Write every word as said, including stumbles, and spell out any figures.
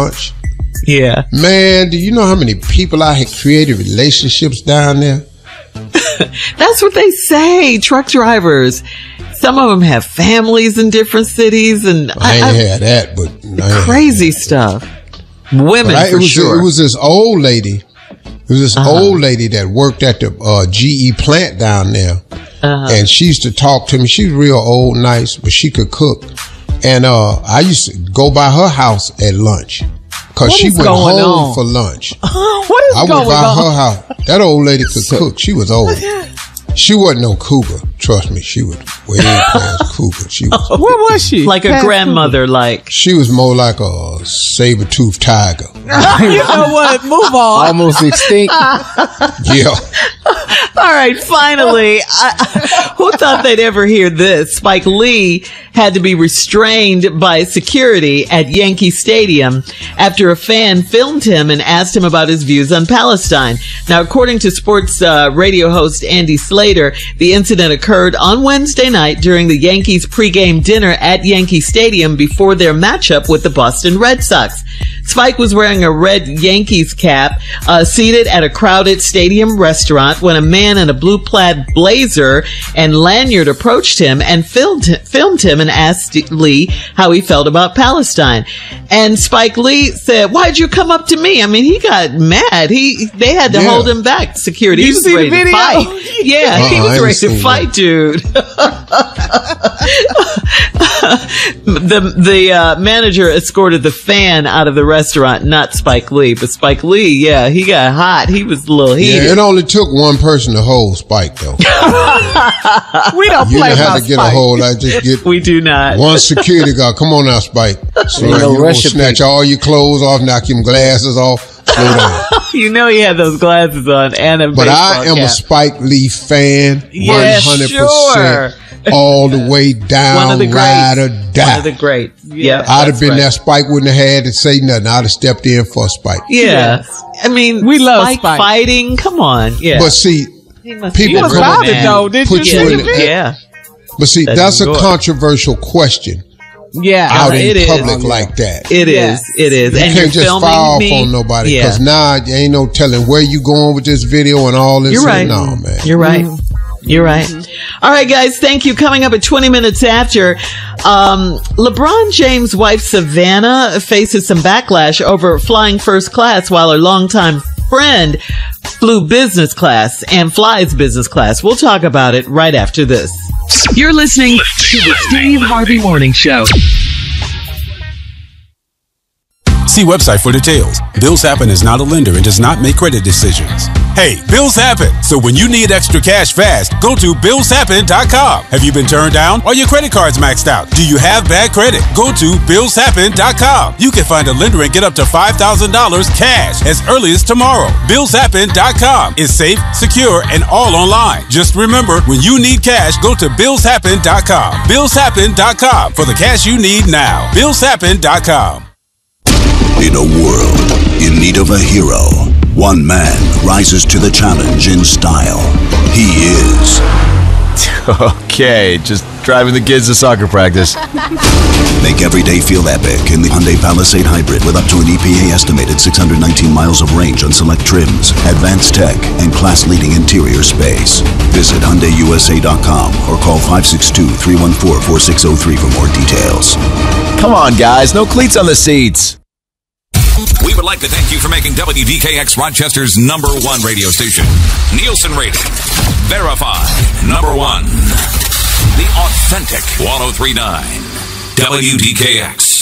lunch. Yeah. Man, do you know how many people I had created relationships down there? That's what they say, truck drivers. Some of them have families in different cities, and I, I ain't I, had that, but crazy stuff. Women, I, it for was, sure. It was this old lady. It was this uh-huh. old lady that worked at the uh, G E plant down there, uh-huh. and she used to talk to me. She was real old, nice, but she could cook. And uh, I used to go by her house at lunch because she went home on? for lunch. What is I going went by on? her house. That old lady could cook. She was old. She wasn't no cougar. Trust me, she was way past cougar. She was. Oh, what was she? Like a grandmother, cougar. like. She was more like a saber-toothed tiger. You know what? Move on. Almost extinct. Yeah. All right, finally, I, who thought they'd ever hear this? Spike Lee had to be restrained by security at Yankee Stadium after a fan filmed him and asked him about his views on Palestine. Now, according to sports uh, radio host Andy Slater, the incident occurred on Wednesday night during the Yankees pregame dinner at Yankee Stadium before their matchup with the Boston Red Sox. Spike was wearing a red Yankees cap, uh, seated at a crowded stadium restaurant when a man in a blue plaid blazer and lanyard approached him and filmed, filmed him and asked Lee how he felt about Palestine. And Spike Lee said, "Why'd you come up to me?" I mean, he got mad. He, they had to yeah. hold him back. Security. You he was see ready the video? to fight. Yeah, uh-uh, he was ready to fight, that. dude. the the uh, manager escorted the fan out of the restaurant, not Spike Lee, but Spike Lee, yeah, he got hot. He was a little heated. Yeah, it only took one person to hold Spike, though. We don't you play didn't have about to get Spike. a hold. I just get we do not. one security guard. Come on now, Spike. So Ain't no you rush snatch people. all your clothes off, knock your glasses off. Slow down. You know he had those glasses on and a But I am cap. a Spike Lee fan, Yeah, one hundred percent. sure. All the way down, One of the ride or greats. die. One of the greats. Yeah, I'd have that's been right. there. Spike wouldn't have had to say nothing. I'd have stepped in for Spike. Yeah. I mean, We love Spike, Spike. fighting. Come on. Yeah. But see, He must people He was come up bothered, and though. Did put you you see in the the- video? yeah. but see, That's that's a good. controversial question Yeah. out it in is. public like that. It Yes. is. It is. You and can't you're just filming fire off me. on nobody Yeah. because now you ain't no telling where you going with this video and all this. You're right. No, man. You're right. You're right. All right, guys. Thank you. Coming up at twenty minutes after, um, LeBron James' wife Savannah faces some backlash over flying first class while her longtime friend flew business class and flies business class. We'll talk about it right after this. You're listening to the Steve Harvey Morning Show. See website for details. Bills Happen is not a lender and does not make credit decisions. Hey, bills happen. So when you need extra cash fast, go to bills happen dot com. Have you been turned down? Are your credit cards maxed out? Do you have bad credit? Go to bills happen dot com. You can find a lender and get up to five thousand dollars cash as early as tomorrow. bills happen dot com is safe, secure, and all online. Just remember, when you need cash, go to bills happen dot com. bills happen dot com for the cash you need now. bills happen dot com. In a world in need of a hero, one man rises to the challenge in style. He is... Okay, just driving the kids to soccer practice. Make every day feel epic in the Hyundai Palisade Hybrid with up to an E P A estimated six hundred nineteen miles of range on select trims, advanced tech, and class-leading interior space. Visit Hyundai U S A dot com or call five six two, three one four, four six zero three for more details. Come on, guys, no cleats on the seats. We would like to thank you for making W D K X Rochester's number one radio station. Nielsen rating. Verified. Number one. The authentic one oh three point nine. W D K X.